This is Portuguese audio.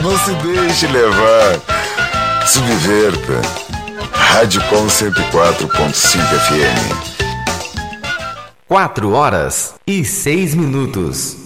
Não se deixe levar. Subverta. Rádio Com 104.5 FM. 4 horas e 6 minutos.